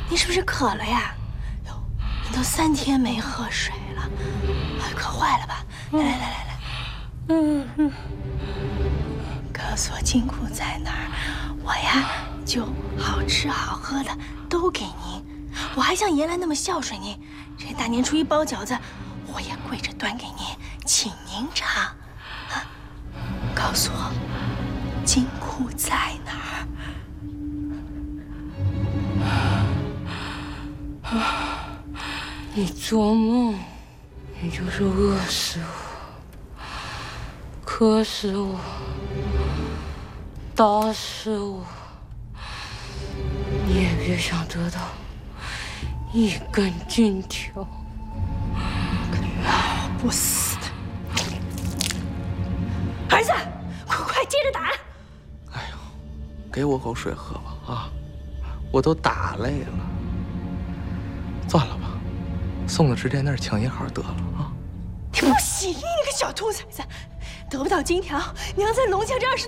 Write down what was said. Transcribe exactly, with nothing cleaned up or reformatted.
你是不是渴了呀？哟，你都三天没喝水了，哎，渴坏了吧？来来来来来，嗯嗯，告诉我金库在哪儿，我呀就好吃好喝的都给您。我还像原来那么孝顺您，这大年初一包饺子，我也跪着端给您，请您尝。啊，告诉我，金库在哪儿？ 你做梦，你就是饿死我，渴死我，打死我，你也别想得到一根金条。 个老不死的！儿子，快快接着打！ 哎呦，给我口水喝吧啊！我都打累了。算了吧。 送到直店那儿抢也好得了啊！ 你不喜，你个小兔崽子，得不到金条，娘在龙家这儿是